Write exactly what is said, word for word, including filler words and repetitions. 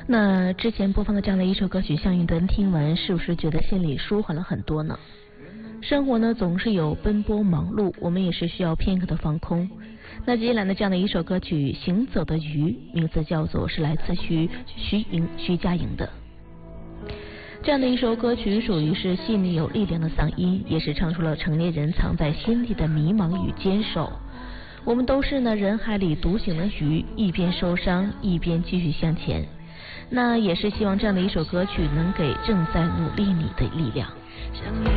那之前播放的这样的一首歌曲《像云端》，听完是不是觉得心里舒缓了很多呢？生活呢总是有奔波忙碌，我们也是需要片刻的放空。那接下来的这样的一首歌曲《行走的鱼》，名字叫做是来自徐徐莹徐佳莹的。这样的一首歌曲属于是细腻有力量的嗓音，也是唱出了成年人藏在心底的迷茫与坚守。我们都是呢人海里独行的鱼，一边受伤一边继续向前。那也是希望这样的一首歌曲能给正在努力你的力量。